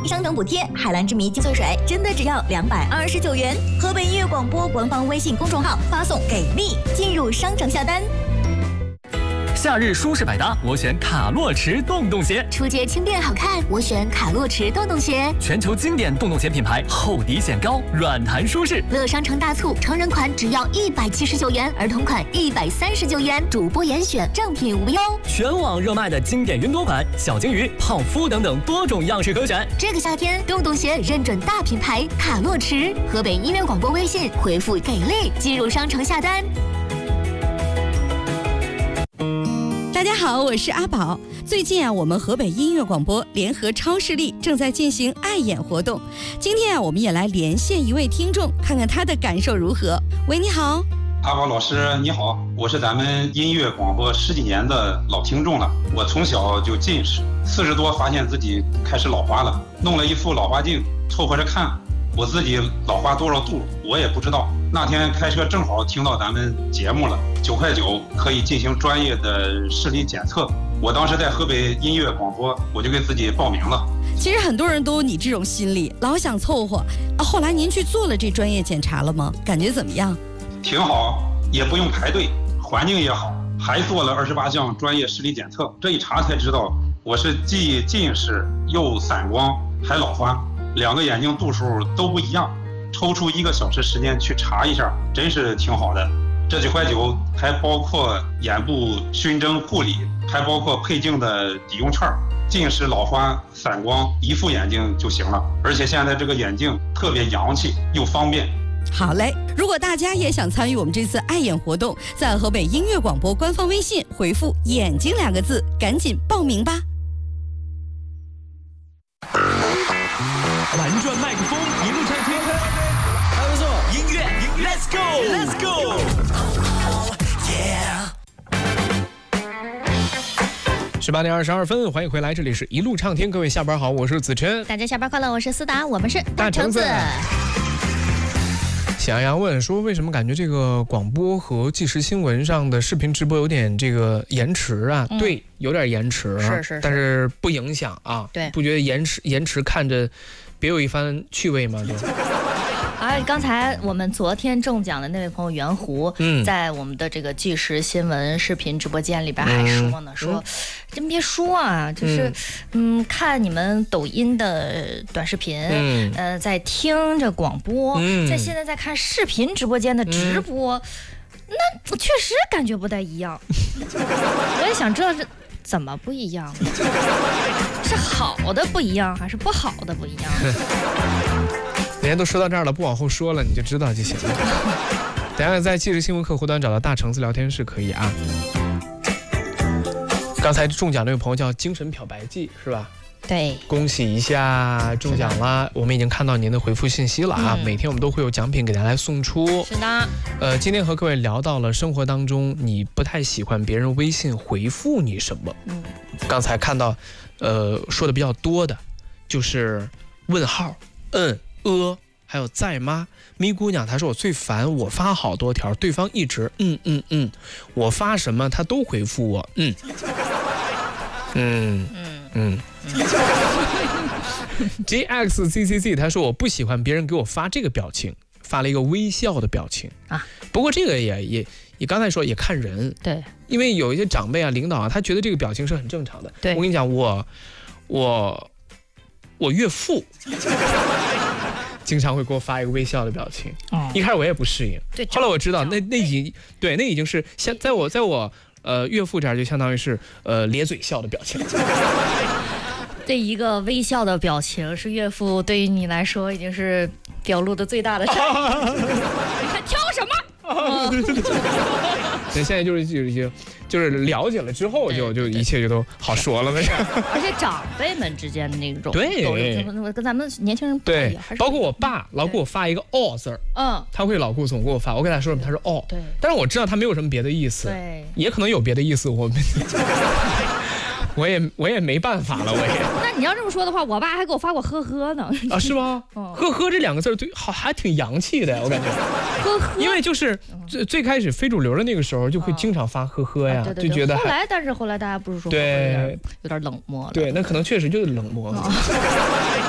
商城补贴，海蓝之谜精粹水真的只要229元。河北音乐广播官方微信公众号发送“给力”进入商城下单。 夏日舒适百搭，我选卡洛驰洞洞鞋。 出街轻便好看，我选卡洛驰洞洞鞋。 全球经典洞洞鞋品牌，厚底显高，软弹舒适。 乐商城大促，成人款只要179元，儿童款139元，主播严选，正品无忧。 全网热卖的经典云朵款、小金鱼、胖夫等等多种样式可选。 这个夏天，洞洞鞋认准大品牌卡洛驰。河北音乐广播微信回复“给力”进入商城下单。 大家好，我是阿宝。最近我们河北音乐广播联合超视力正在进行爱眼活动。今天我们也来连线一位听众，看看他的感受如何。喂，你好。 阿宝老师你好，我是咱们音乐广播10几年的老听众了。我从小就近视，40多发现自己开始老花了，弄了一副老花镜凑合着看。我自己老花多少度我也不知道。那天开车正好听到咱们节目了，9块9可以进行专业的视力检测。我当时在河北音乐广播，我就给自己报名了。 其实很多人都有你这种心理，老想凑合后来您去做了这专业检查了吗？感觉怎么样？ 挺好，也不用排队，环境也好，还做了28项专业视力检测。这一查才知道，我是既近视又散光还老花，2个眼睛度数都不一样。抽出1个小时时间去查一下，真是挺好的。这9块9还包括眼部熏蒸护理，还包括配镜的抵用券。近视、老花、散光一副眼镜就行了，而且现在这个眼镜特别洋气又方便。 好嘞，如果大家也想参与我们这次爱眼活动，在河北音乐广播官方微信回复“眼睛”2个字，赶紧报名吧。 玩转麦克风，一路畅听，还不错。音乐 ，Let's go，Let's go。18点22分，欢迎回来，这里是一路畅听，各位下班好，我是子琛。 大家下班快乐，我是思达，我们是大橙子。喜羊羊问说，为什么感觉这个广播和即时新闻上的视频直播有点这个延迟啊？对，有点延迟， 是， 但是不影响啊。 对， 不觉得延迟看着别有一番趣味吗？ 刚才我们昨天中奖的那位朋友袁胡，在我们的这个即时新闻视频直播间里边还说呢，说真别说啊，就是看你们抖音的短视频，在听着广播，现在在看视频直播间的直播，那确实感觉不太一样。我也想知道这怎么不一样，是好的不一样，还是不好的不一样？ 人家都说到这儿了，不往后说了，你就知道就行了。等下在即时新闻客户端找到大橙子聊天室可以啊。刚才中奖那位朋友叫精神漂白剂是吧？ 对， 恭喜一下中奖了，我们已经看到您的回复信息了啊。每天我们都会有奖品给大家来送出。 是的。 今天和各位聊到了生活当中你不太喜欢别人微信回复你什么。刚才看到说的比较多的就是问号、还有在吗？咪姑娘她说我最烦我发好多条，对方一直我发什么他都回复我GXCCC 他说我不喜欢别人给我发这个表情，发了一个微笑的表情啊。不过这个也刚才说也看人， 对， 因为有一些长辈啊、领导啊，他觉得这个表情是很正常的。对，我跟你讲，我岳父经常会给我发一个微笑的表情。一开始我也不适应，对，后来我知道那已经是在我岳父这儿就相当于是咧嘴笑的表情。 这一个微笑的表情是岳父对于你来说已经是表露的最大的善意。你还挑什么？ 对，现在就是了解了之后就一切就都好说了那个。 而且长辈们之间的那种对， 跟咱们年轻人不一样。 对，包括我爸老给我发一个字儿，他会老总给我发，我给他说什么，他说对，但是我知道他没有什么别的意思，对，也可能有别的意思，我也没办法了， 那你要这么说的话，我爸还给我发过呵呵呢。啊， 是吗？呵呵这2个字对，还挺洋气的，我感觉。呵呵，因为就是最开始非主流的那个时候，就会经常发呵呵呀，就觉得。 但是后来大家不是说对有点冷漠了。 对，那可能确实就是冷漠了。